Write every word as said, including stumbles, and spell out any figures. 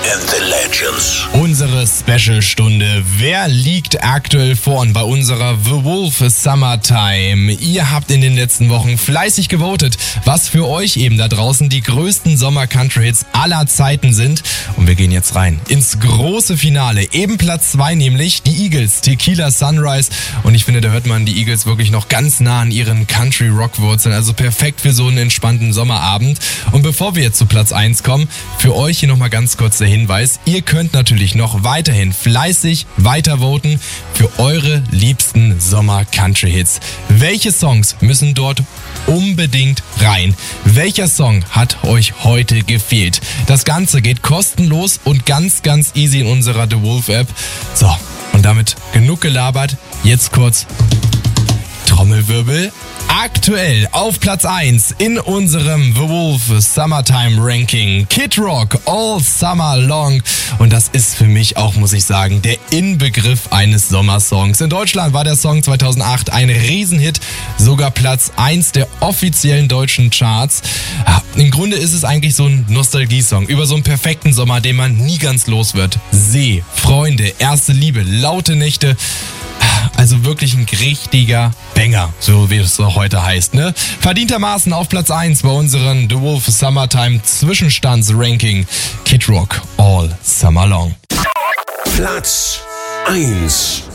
and the Legends. Unsere Special-Stunde. Wer liegt aktuell vorn bei unserer The Wolf Summertime? Ihr habt in den letzten Wochen fleißig gewotet, was für euch eben da draußen die größten Sommer-Country-Hits aller Zeiten sind. Und wir gehen jetzt rein ins große Finale. Eben Platz zwei nämlich die Eagles, Tequila Sunrise. Und ich finde, da hört man die Eagles wirklich noch ganz nah an ihren Country-Rock-Wurzeln. Also perfekt für so einen entspannten Sommerabend. Und bevor wir jetzt zu Platz eins kommen, für euch hier nochmal ganz kurz der Hinweis. Ihr könnt natürlich noch weiterhin fleißig weitervoten für eure liebsten Sommer-Country-Hits. Welche Songs müssen dort unbedingt rein? Welcher Song hat euch heute gefehlt? Das Ganze geht kostenlos und ganz, ganz easy in unserer The Wolf App. So, und damit genug gelabert. Jetzt kurz Trommelwirbel. Aktuell auf Platz eins in unserem The Wolf Summertime Ranking Kid Rock All Summer Long. Und das ist für mich auch, muss ich sagen, der Inbegriff eines Sommersongs. In Deutschland war der Song zweitausendacht ein Riesenhit, sogar Platz eins der offiziellen deutschen Charts. Ja, im Grunde ist es eigentlich so ein Nostalgie-Song über so einen perfekten Sommer, den man nie ganz los wird. See, Freunde, erste Liebe, laute Nächte. Also wirklich ein richtiger Banger, so wie es heute heißt, ne? Verdientermaßen auf Platz eins bei unseren The Wolf Summertime Zwischenstandsranking Kid Rock All Summer Long. Platz eins.